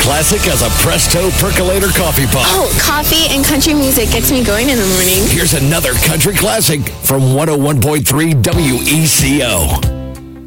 classic as a Presto percolator coffee pot. Oh, coffee and country music gets me going in the morning. Here's another country classic from 101.3 WECO.